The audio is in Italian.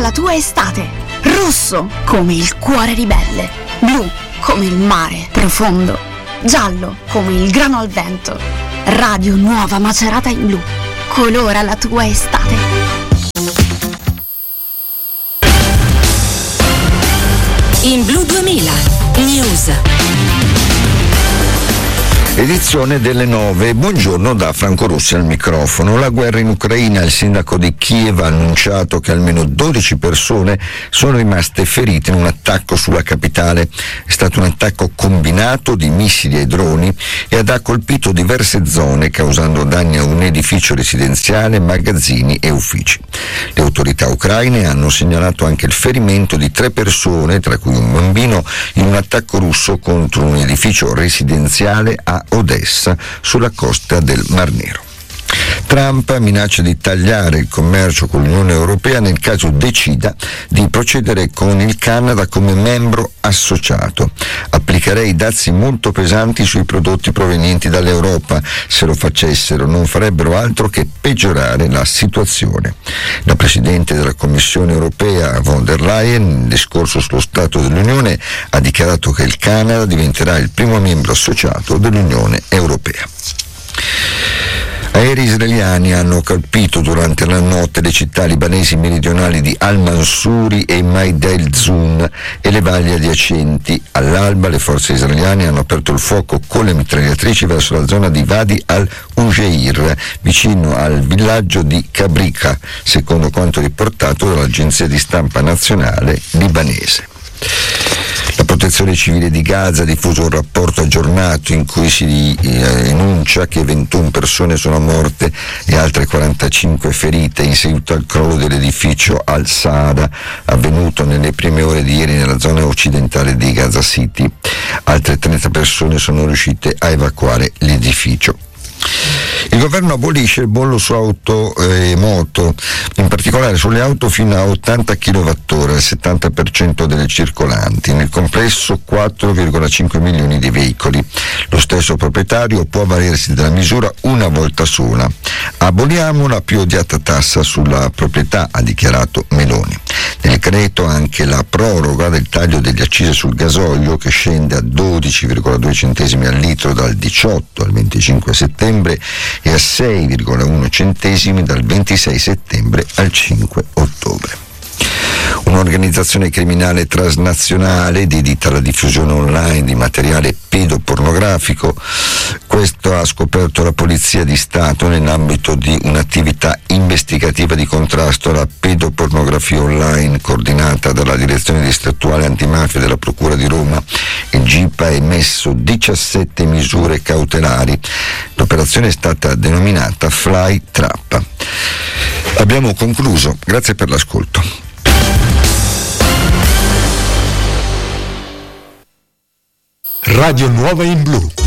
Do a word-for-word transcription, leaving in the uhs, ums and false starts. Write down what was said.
la tua estate. Rosso come il cuore ribelle, blu come il mare profondo, giallo come il grano al vento. Radio Nuova Macerata in blu, colora la tua estate. In Blu duemila News. Edizione delle nove. Buongiorno da Franco Rossi al microfono. La guerra in Ucraina. Il sindaco di Kiev ha annunciato che almeno dodici persone sono rimaste ferite in un attacco sulla capitale. È stato un attacco combinato di missili e droni ed ha colpito diverse zone, causando danni a un edificio residenziale, magazzini e uffici. Le autorità ucraine hanno segnalato anche il ferimento di tre persone, tra cui un bambino, in un attacco russo contro un edificio residenziale a Odessa, sulla costa del Mar Nero. Trump minaccia di tagliare il commercio con l'Unione Europea nel caso decida di procedere con il Canada come membro associato. Applicherei dazi molto pesanti sui prodotti provenienti dall'Europa. Se lo facessero non farebbero altro che peggiorare la situazione. La Presidente della Commissione Europea, von der Leyen, nel discorso sullo Stato dell'Unione, ha dichiarato che il Canada diventerà il primo membro associato dell'Unione Europea. Aerei israeliani hanno colpito durante la notte le città libanesi meridionali di Al-Mansuri e Maidel Zun e le valli adiacenti. All'alba le forze israeliane hanno aperto il fuoco con le mitragliatrici verso la zona di Wadi al-Ujeir, vicino al villaggio di Kabrika, secondo quanto riportato dall'agenzia di stampa nazionale libanese. La Protezione Civile di Gaza ha diffuso un rapporto aggiornato in cui si eh, enuncia che ventuno persone sono morte e altre quarantacinque ferite in seguito al crollo dell'edificio Al-Saada avvenuto nelle prime ore di ieri nella zona occidentale di Gaza City. Altre trenta persone sono riuscite a evacuare l'edificio. Il governo abolisce il bollo su auto e moto, in particolare sulle auto fino a ottanta chilowattora, il settanta per cento delle circolanti, nel complesso quattro virgola cinque milioni di veicoli. Lo stesso proprietario può avvalersi della misura una volta sola. Aboliamo la più odiata tassa sulla proprietà, ha dichiarato Meloni. Nel decreto anche la proroga del taglio delle accise sul gasolio, che scende a dodici virgola due centesimi al litro dal diciotto al venticinque settembre e a sei virgola uno centesimi dal ventisei settembre al cinque ottobre. Un'organizzazione criminale transnazionale dedita alla diffusione online di materiale pedopornografico. Questo ha scoperto la Polizia di Stato nell'ambito di un'attività investigativa di contrasto alla pedopornografia online coordinata dalla Direzione Distrettuale Antimafia della Procura di Roma. Il G I P ha emesso diciassette misure cautelari. L'operazione è stata denominata Fly Trap. Abbiamo concluso. Grazie per l'ascolto. Radio Nuova in Blu.